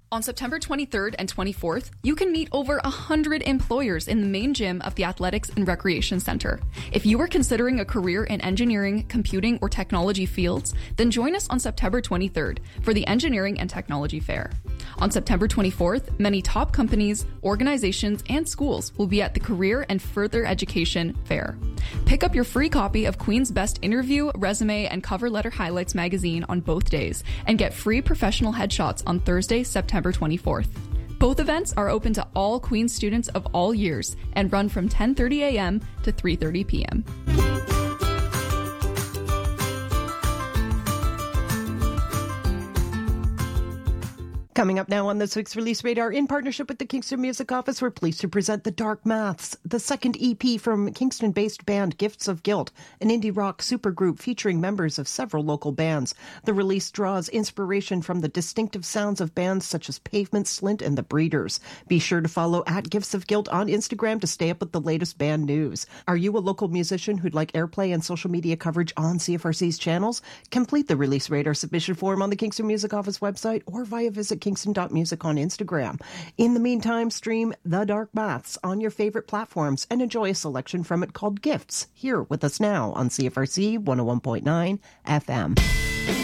On September 23rd and 24th, you can meet over 100 employers in the main gym of the Athletics and Recreation Center. If you are considering a career in engineering, computing, or technology fields, then join us on September 23rd for the Engineering and Technology Fair. On September 24th, many top companies, organizations, and schools will be at the Career and Further Education Fair. Pick up your free copy of Queen's Best Interview, Resume, and Cover Letter Highlights magazine on both days, and get free professional headshots on Thursday, September 24th. Both events are open to all Queen's students of all years and run from 10:30 a.m. to 3:30 p.m. Coming up now on this week's Release Radar, in partnership with the Kingston Music Office, we're pleased to present The Dark Maths, the second EP from Kingston-based band Gifts of Guilt, an indie rock supergroup featuring members of several local bands. The release draws inspiration from the distinctive sounds of bands such as Pavement, Slint, and The Breeders. Be sure to follow at Gifts of Guilt on Instagram to stay up with the latest band news. Are you a local musician who'd like airplay and social media coverage on CFRC's channels? Complete the Release Radar submission form on the Kingston Music Office website or via visit kingston.music on Instagram. In the meantime, stream The Dark Maths on your favorite platforms and enjoy a selection from it called Gifts, here with us now on CFRC 101.9 FM.